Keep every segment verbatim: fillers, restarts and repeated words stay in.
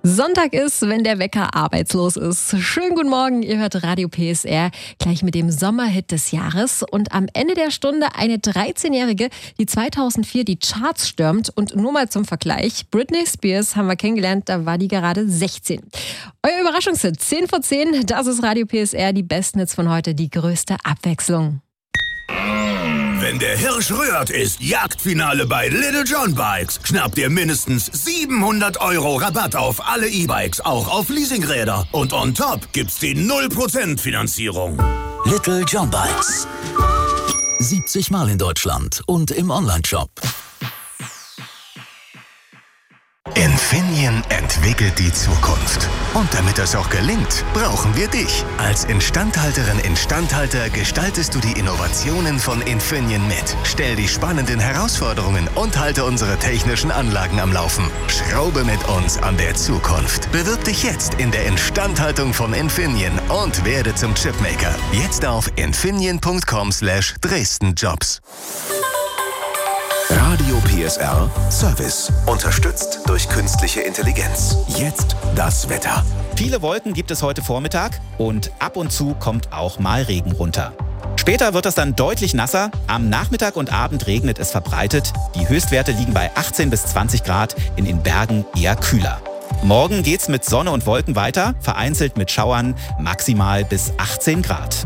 Sonntag ist, wenn der Wecker arbeitslos ist. Schönen guten Morgen, ihr hört Radio P S R, gleich mit dem Sommerhit des Jahres. Und am Ende der Stunde eine dreizehnjährige, die zweitausendvier die Charts stürmt. Und nur mal zum Vergleich, Britney Spears haben wir kennengelernt, da war die gerade sechzehn. Euer Überraschungshit, zehn vor zehn, das ist Radio P S R, die besten Hits von heute, die größte Abwechslung. Wenn der Hirsch rührt, ist Jagdfinale bei Little John Bikes. Schnapp dir mindestens siebenhundert Euro Rabatt auf alle E-Bikes, auch auf Leasingräder. Und on top gibt's die null Prozent Finanzierung. Little John Bikes. siebzig Mal in Deutschland und im Onlineshop. Infineon entwickelt die Zukunft. Und damit das auch gelingt, brauchen wir dich. Als Instandhalterin, Instandhalter gestaltest du die Innovationen von Infineon mit. Stell die spannenden Herausforderungen und halte unsere technischen Anlagen am Laufen. Schraube mit uns an der Zukunft. Bewirb dich jetzt in der Instandhaltung von Infineon und werde zum Chipmaker. Jetzt auf infineon punkt com slash Dresden Jobs. Radio P S R Service. Unterstützt durch künstliche Intelligenz. Jetzt das Wetter. Viele Wolken gibt es heute Vormittag und ab und zu kommt auch mal Regen runter. Später wird es dann deutlich nasser. Am Nachmittag und Abend regnet es verbreitet. Die Höchstwerte liegen bei achtzehn bis zwanzig Grad, in den Bergen eher kühler. Morgen geht's mit Sonne und Wolken weiter, vereinzelt mit Schauern, maximal bis achtzehn Grad.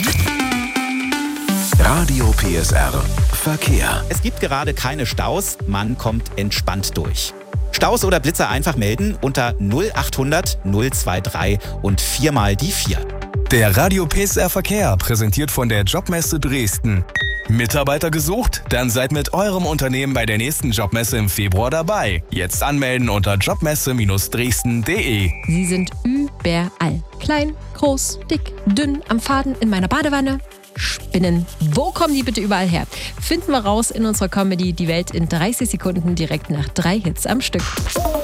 Radio P S R Verkehr. Es gibt gerade keine Staus, man kommt entspannt durch. Staus oder Blitzer einfach melden unter null achthundert null drei drei und viermal die vier. Der Radio P S R Verkehr, präsentiert von der Jobmesse Dresden. Mitarbeiter gesucht? Dann seid mit eurem Unternehmen bei der nächsten Jobmesse im Februar dabei. Jetzt anmelden unter jobmesse Dresden punkt de. Sie sind überall. Klein, groß, dick, dünn, am Faden, in meiner Badewanne. Spinnen. Wo kommen die bitte überall her? Finden wir raus in unserer Comedy Die Welt in dreißig Sekunden direkt nach drei Hits am Stück.